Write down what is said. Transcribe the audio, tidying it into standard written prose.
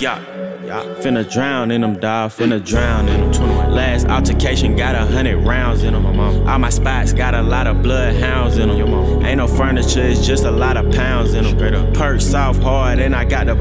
Yeah. Finna drown in them, dawg, finna drown in them. 21. Last altercation got 100 rounds in them. All my spots got a lot of bloodhounds in them. Ain't no furniture, it's just a lot of pounds in them. Perk soft hard and I got the